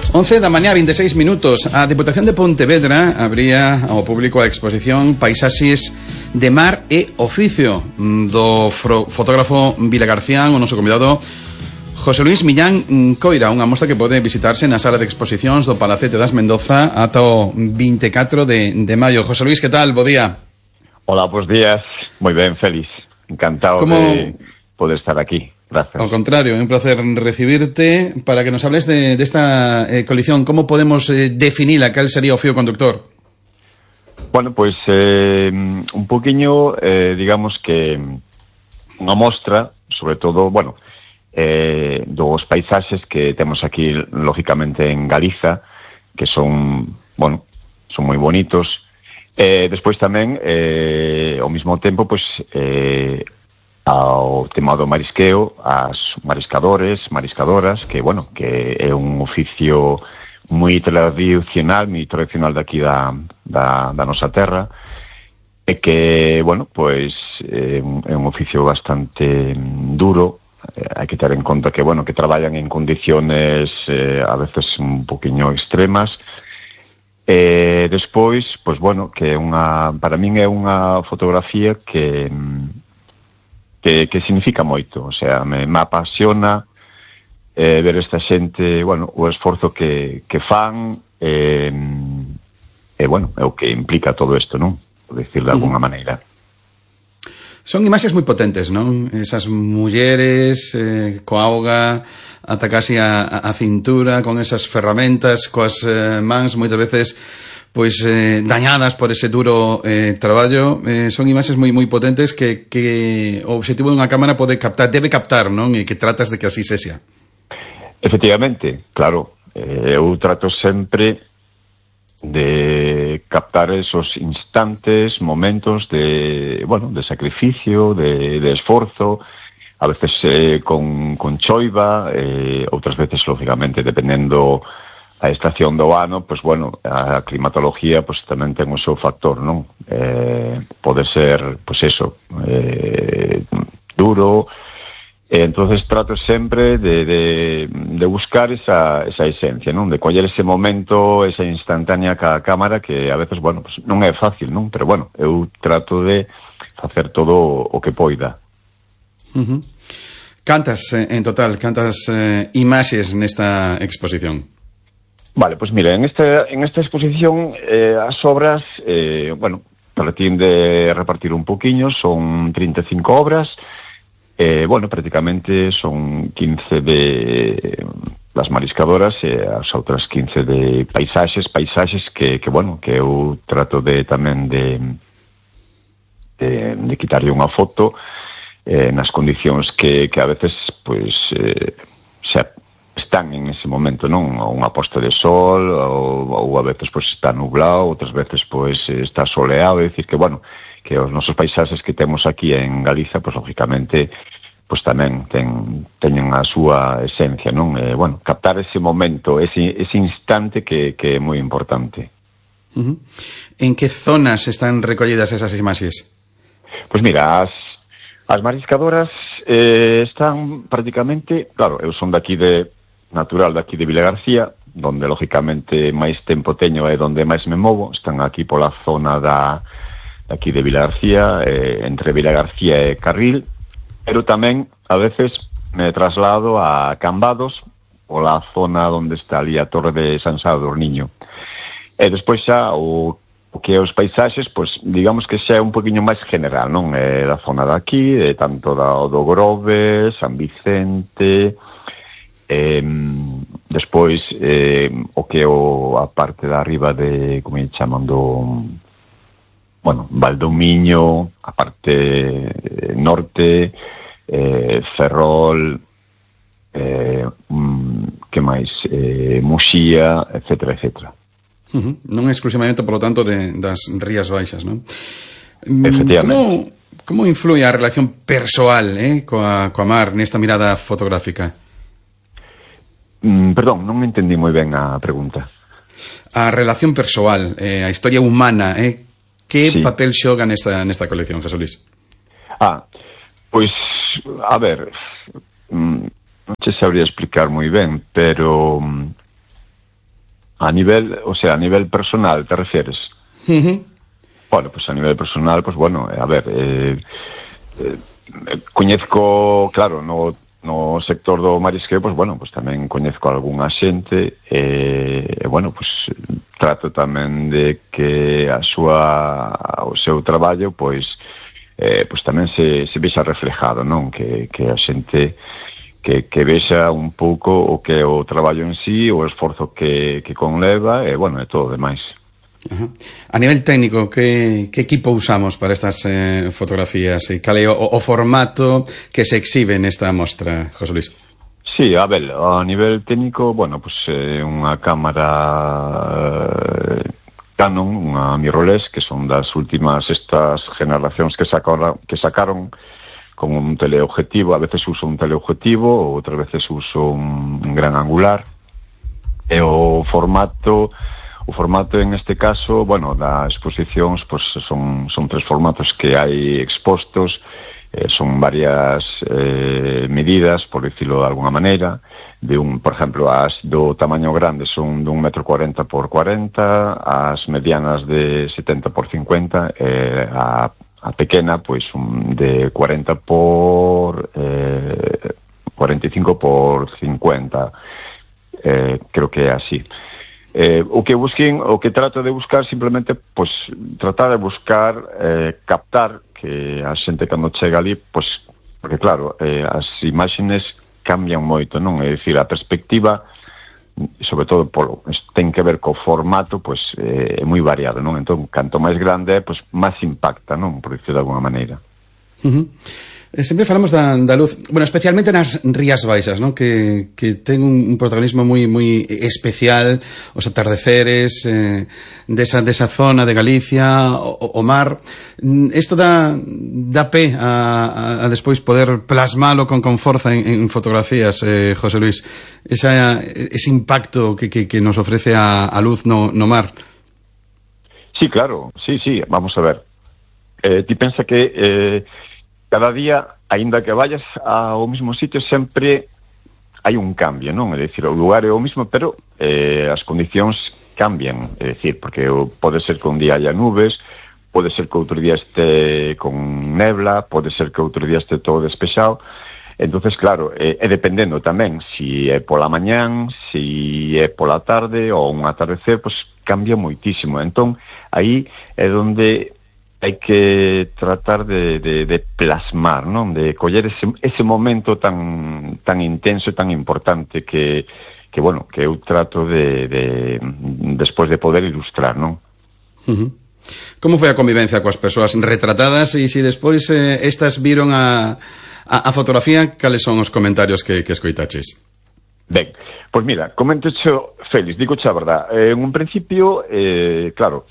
11 da mañá, 26 minutos. A Deputación de Pontevedra abría ao público a exposición Paisaxes de Mar e Oficio do fotógrafo Vilagarcián, o noso convidado José Luis Millán Coira, unha mostra que pode visitarse na sala de exposicións do Palacete das Mendoza ata o 24 de maio. José Luis, que tal? Bo día. Hola, bons días. Moi ben, feliz. Encantado de poder estar aquí. Gracias. Ao contrario, é un placer recibirte para que nos hables de esta colección. Como podemos definila? Cal sería o fío conductor? Bueno, pues un poquinho, digamos que unha mostra, sobre todo, bueno, dos paisaxes que temos aquí, lógicamente, en Galiza, que son, bueno, son moi bonitos. Despois tamén, ao mesmo tempo, pues, ao tema do marisqueo, as mariscadores, mariscadoras, que, bueno, que é un oficio moi tradicional daqui da nosa terra, e que, bueno, pois é un oficio bastante duro. Hai que ter en conta que, bueno, que traballan en condiciones a veces un poquinho extremas. Despois, pois, bueno, que para min é unha fotografía que significa moito, o sea, me apasiona ver esta xente, bueno, o esforzo que fan, bueno, é o que implica todo isto, non? Por decir de alguna maneira. Son imaxes moi potentes, non? Esas mulleres coa auga ata casi a cintura, con esas ferramentas, coas mans moitas veces pois dañadas por ese duro traballo. Son imaxes moi potentes que o obxectivo dunha cámara debe captar, non? E que tratas de que así sexa. Efectivamente, claro. Eu trato sempre de captar esos instantes, momentos de, bueno, de sacrificio, de esforzo, a veces con choiva, outras veces, lógicamente, dependendo a estación do ano, pues bueno, a climatología pues tamén ten o seu factor, non? Pode ser, pues eso, duro. Entonces trato sempre de buscar esa esencia, non? De coller ese momento, esa instantánea ca cámara que a veces, bueno, pues non é fácil, non? Pero bueno, eu trato de facer todo o que poida. Cantas, en total, cantas imaxes nesta exposición? Vale, pues mira, en esta exposición as obras, bueno, tratín de repartir un poquinho, son 35 obras, bueno, prácticamente son 15 de las mariscadoras e as outras 15 de paisaxes que bueno, que eu trato de tamén de quitarlle unha foto nas condicións que a veces, pois, xa están en ese momento, non? Unha posta de sol, ou a veces pois está nublado, outras veces pois está soleado, é dicir que, bueno, que os nosos paisaxes que temos aquí en Galiza, pois lógicamente, pois tamén teñen a súa esencia, non? Bueno, captar ese momento, ese instante que é moi importante. En que zonas están recollidas esas imaxes? Pois mira, as mariscadoras están prácticamente, claro, eu son natural daqui de Vilagarcía, donde lógicamente máis tempo teño e donde máis me movo. Están aquí pola zona daqui de Vilagarcía, entre Vilagarcía e Carril, pero tamén a veces me traslado a Cambados, pola zona onde está ali a Torre de San Sadurniño. E despois xa o que os paisaxes, pois digamos que xa é un poquinho máis general, non? Da zona daqui, tanto do Grove, San Vicente, despois o que a parte da arriba de, como lle chaman, bueno, Valdomiño, a parte norte, Ferrol, que máis, Muxía, etcétera, etcétera. Non exclusivamente, por lo tanto, das Rías Baixas, non? Efectivamente. Como influi a relación persoal coa mar nesta mirada fotográfica? Perdón, non entendí moi ben a pregunta. A relación persoal, a historia humana, que papel xoga nesta colección, José Luis? Pois, a ver, non se sabría explicar moi ben, pero A nivel, o sea, a nivel personal, te refieres? Bueno, pues a nivel personal, pues bueno, a ver, coñezco, claro, no sector do marisqueo, pues bueno, pues tamén coñezco algunha xente, bueno, pues trato tamén de que o seu traballo, pues tamén se vexa reflejado, non? Que a xente que vexa un pouco o que o traballo en sí, o esforzo que conleva, e bueno, e todo demais. Ajá. A nivel técnico, que equipo usamos para estas fotografías? E cal é o formato que se exhibe nesta mostra, José Luis? Sí, a ver, a nivel técnico, bueno, pues unha cámara Canon, unha mirrorless, que son das últimas estas generacións que sacaron con un teleobjetivo. A veces uso un teleobjetivo, outras veces uso un gran angular. E o formato en este caso, bueno, das exposicións, pues son 3 formatos que hai expostos, son varias medidas, por dicirlo de alguna maneira, por exemplo, as do tamaño grande son de 1,40 m por 40, as medianas de 70 por 50, a pequena, pois de 40 por 45 por 50, creo que é así. O que trato de buscar simplemente, pois, tratar de buscar captar que a xente cando chega ali, pois, porque claro, as imaxes cambian moito, non? É dicir, a perspectiva, sobre todo ten que ver co formato, pois é moi variado, non? Entón, canto máis grande é, pois máis impacta, non? Por dicir de alguna maneira. Sempre falamos da luz, bueno, especialmente nas Rías Baixas, ¿no? Que ten un protagonismo moi especial, os atardeceres desa zona de Galicia, o mar. Isto dá pé a despois poder plasmalo con forza en fotografías, José Luis, ese impacto que nos ofrece a luz no mar. Sí, claro, sí, vamos a ver. Ti pensa que cada día, aínda que vayas ao mesmo sitio, sempre hai un cambio, non? É dicir, o lugar é o mesmo, pero as condicións cambian, é dicir, porque pode ser que un día haya nubes, pode ser que outro día este con nebla, pode ser que outro día este todo despexado. Entonces, claro, é dependendo tamén, si é pola mañán, si é pola tarde ou un atardecer, pois cambia moitísimo. Entón, aí é onde hai que tratar de plasmar, non? De coller ese momento tan intenso e tan importante que bueno, que eu trato de despois de poder ilustrar, non? Como foi a convivencia coas persoas retratadas e se despois estas viron a fotografía, cales son os comentarios que escoitaches? Ben, pois mira, coméntocho, Félix, digo a verdad, en un principio, claro,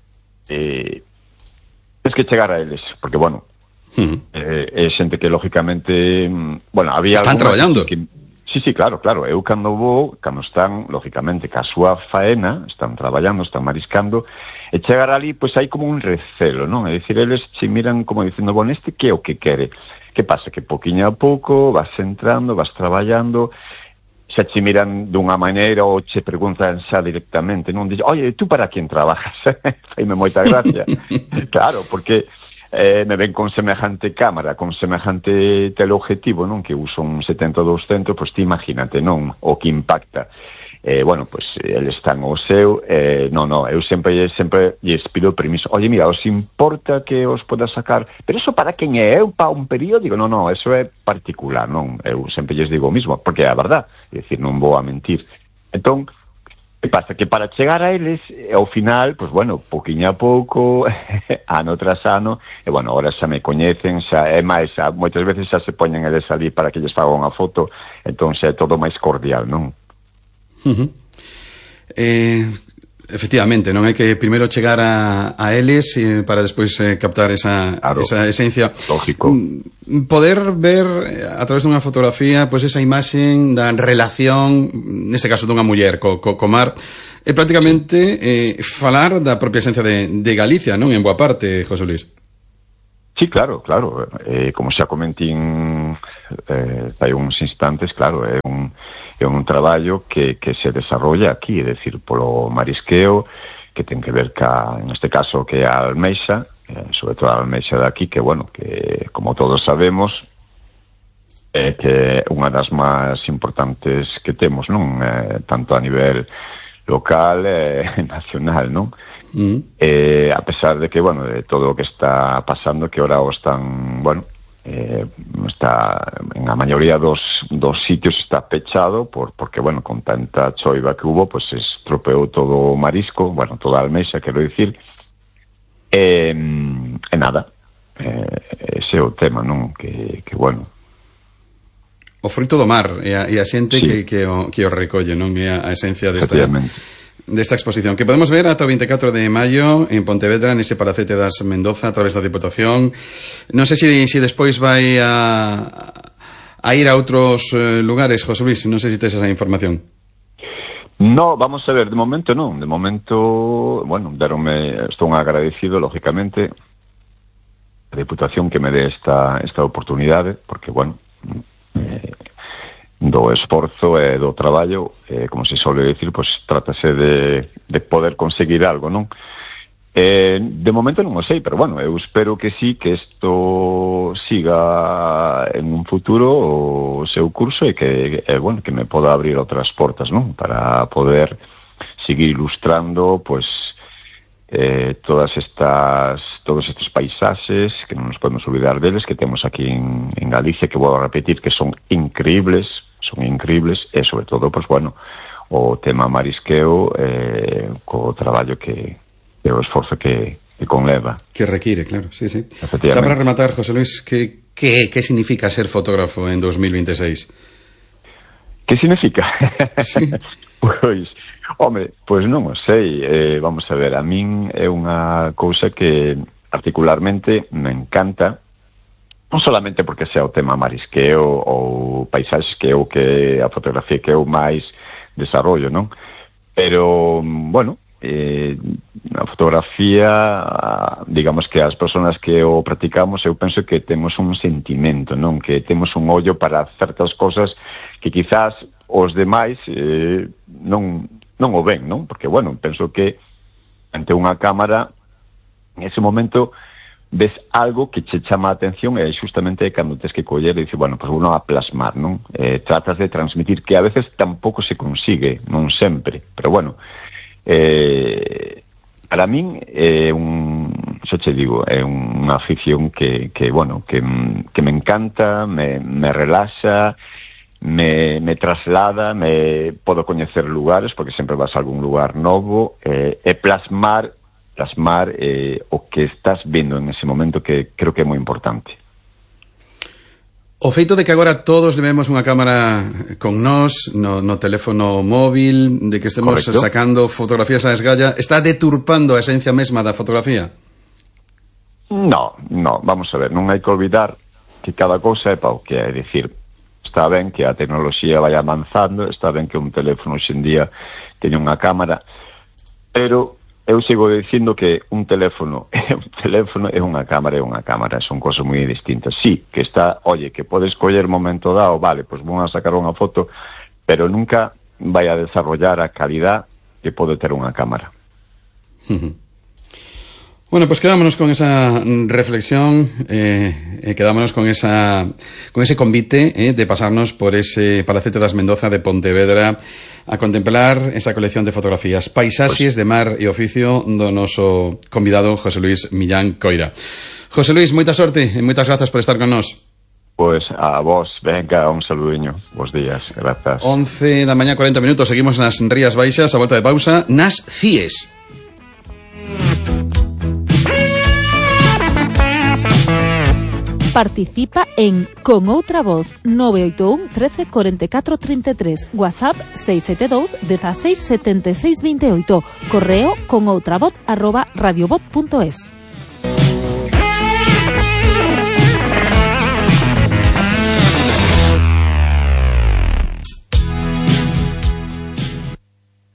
tens que chegar a eles, porque, bueno, é xente que, lógicamente, bueno, había... Están traballando. Sí, claro, eu cando están, lógicamente, ca súa faena, están traballando, están mariscando, e chegar ali, pois hai como un recelo, non? É dicir, eles che miran como dicindo, bueno, este que é o que quere? Que pasa? Que poquinho a pouco vas entrando, vas traballando, xa che miran dunha maneira ou che preguntan xa directamente, non? Dixen, oye, tú para quen trabajas? Faime moita gracia. Claro, porque me ven con semejante cámara, con semejante teleobjetivo, non? Que uso un 70-200, pois ti imagínate, non? O que impacta. Bueno, pois eles están o seu, eu sempre lles pido permiso. Oye, mira, os importa que os poda sacar? Pero eso para quen é? Eu para un periódico? Non, eso é particular, non? Eu sempre lles digo o mismo, porque é a verdad, é dicir, non vou a mentir. Entón, que pasa? Que para chegar a eles, ao final, pois bueno, poquinho a pouco, ano tras ano, e bueno, ahora xa me coñecen, xa é máis, moitas veces xa se poñen eles ali para que lles fagan unha foto, entón xa é todo máis cordial, non? Efectivamente, non hai que primeiro chegar a eles para despois captar esa esencia. Lógico. Poder ver a través dunha fotografía pois esa imaxen da relación, neste caso dunha muller co mar, é prácticamente falar da propia esencia de Galicia, non? En boa parte, José Luis. Sí, claro. Como xa comentín hai uns instantes, claro, é un traballo que se desarrolla aquí, é dicir, polo marisqueo, que ten que ver en este caso, que a almeixa, sobre todo a almeixa de aquí, que, bueno, que como todos sabemos, é que é unha das máis importantes que temos, non? Tanto a nivel local e nacional, non? A pesar de que, bueno, de todo o que está pasando, que ahora están, bueno, está en a maioría dos sitios está pechado porque, bueno, con tanta choiva que hubo, pues se estropeou todo o marisco, bueno, toda a almeixa, quero dicir, e nada, ese é o tema, non? Que bueno, o fruto do mar e a xente que o recolle, non? É a esencia desta exposición que podemos ver ata o 24 de maio en Pontevedra, nese Palacete das Mendoza, a través da Diputación. Non sei se despois vai a ir a outros lugares, José Luis, non sei se tes esa información. No, vamos a ver, de momento non. De momento, bueno, estou agradecido, lógicamente, a Diputación que me dé esta oportunidade, porque, bueno, do esforzo e do traballo, como se suele decir, pues trátase de poder conseguir algo, non? De momento non o sei, pero bueno, eu espero que sí, que isto siga en un futuro o seu curso e que, bueno, que me poda abrir outras portas, non? Para poder seguir ilustrando, pues, todos estes paisaxes que non nos podemos olvidar deles, que temos aquí en Galicia, que vou a repetir que son increíbles, e sobre todo, pues bueno, o tema marisqueo, co traballo e o esforzo que conleva. Que require, claro, sí. Xa para rematar, José Luis, que significa ser fotógrafo en 2026? Que significa? Sí. Pois non o sei, vamos a ver, a min é unha cousa que particularmente me encanta, non solamente porque sea o tema marisqueo ou paisaxes, que é o que a fotografía que eu máis desarrollo, non? Pero, bueno, a fotografía, digamos que as persoas que o practicamos, eu penso que temos un sentimento, non? Que temos un ollo para certas cosas que quizás os demais non o ven, non? Porque, bueno, penso que ante unha cámara, en ese momento, ves algo que che chama a atención e justamente cando tes que coller e dices, bueno, pues uno a plasmar, non? Tratas de transmitir, que a veces tampouco se consigue, non sempre, pero bueno, para min é xa che digo, é unha afición que bueno, que me encanta, me relaxa, me traslada, me podo coñecer lugares, porque sempre vas a algún lugar novo, e plasmar o que estás vendo en ese momento, que creo que é moi importante. O feito de que agora todos levemos unha cámara con nós no teléfono móvil, de que estemos Correcto. Sacando fotografías a esgalla, está deturpando a esencia mesma da fotografía? No, vamos a ver, non hai que olvidar que cada cousa é pa o que é, dicir, está ben que a tecnoloxía vai avanzando, está ben que un teléfono hoxendía teña unha cámara, pero eu sigo dicindo que un teléfono é unha cámara, son cosas moi distintas. Sí, que está, oye, que podes coller momento dado, vale, pues vou a sacar unha foto, pero nunca vai a desarrollar a calidad que pode ter unha cámara. Bueno, pues quedámonos con esa reflexión, quedámonos con ese convite de pasarnos por ese Palacete das Mendoza de Pontevedra a contemplar esa colección de fotografías, paisaxes de mar e oficio do noso convidado José Luis Millán Coira. José Luis, moita sorte e moitas grazas por estar con nós. Pois a vos, venga, un saludiño, bos días, grazas. 11 da mañá, 40 minutos, seguimos nas Rías Baixas, a volta de pausa, nas CIES. Participa en Con Outra Voz 981 13 44 33, WhatsApp 672 16 76 28, correo conoutravoz@radiovoz.es.